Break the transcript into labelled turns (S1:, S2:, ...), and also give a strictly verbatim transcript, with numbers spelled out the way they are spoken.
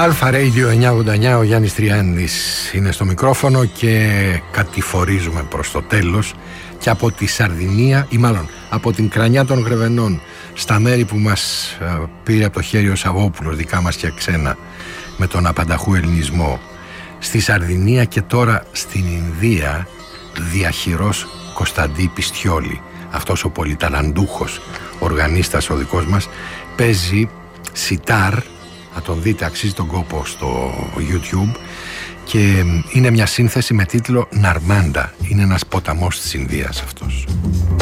S1: Αλφα Radio εννιακόσια ογδόντα εννιά, ο Γιάννης Τριάννης είναι στο μικρόφωνο και κατηφορίζουμε προς το τέλος και από τη Σαρδινία, ή μάλλον από την Κρανιά των Γρεβενών, στα μέρη που μας πήρε από το χέρι ο Σαββόπουλος, δικά μας και ξένα, με τον απανταχού ελληνισμό, στη Σαρδινία και τώρα στην Ινδία, διαχειρός Κωνσταντί Πιστιόλη, αυτός ο πολυταλαντούχος οργανίστας ο δικός μας, παίζει σιτάρ. Να τον δείτε, αξίζει τον κόπο στο YouTube, και είναι μια σύνθεση με τίτλο Ναρμάντα. Είναι ένας ποταμός της Ινδίας αυτός.